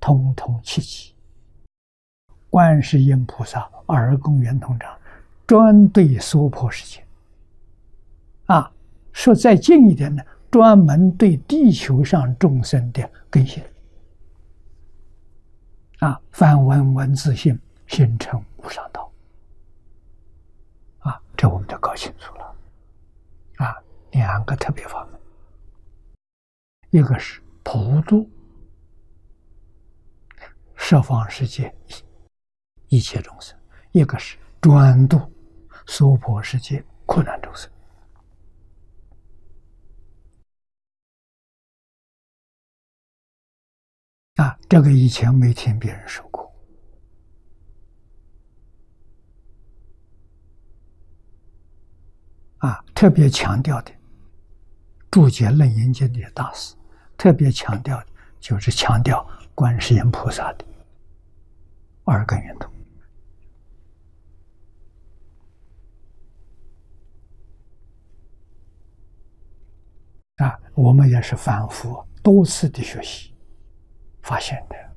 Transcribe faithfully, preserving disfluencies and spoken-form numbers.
通通契机。观世音菩萨二供圆通章专对娑婆世界啊，说再近一点呢，专门对地球上众生的根性啊，梵文文字性形成无上道啊，这我们就搞清楚了啊。两个特别法门，一个是普度十方世界一切众生，一个是专度娑婆世界苦难众生啊，这个以前没听别人说过啊，特别强调的注解楞严经的大师特别强调的就是强调观世音菩萨的二根圆通啊，我们也是反复多次的学习发现的。